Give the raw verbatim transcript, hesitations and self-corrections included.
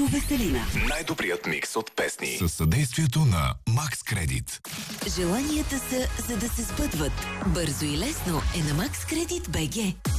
увеселина. Най-добрият микс от песни. Със съдействието на Max Credit. Желанията са, за да се сбъдват. Бързо и лесно е на Max Credit БГ.